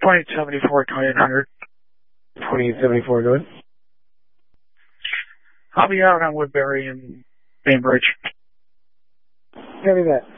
2874, 2800. 2874, good. I'll be out on Woodbury and Bainbridge. Copy that.